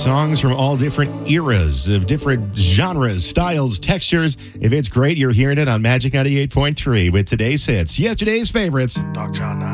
Songs from all different eras of different genres, styles, textures. If it's great, you're hearing it on Magic 98.3 with today's hits, yesterday's favorites. Dog John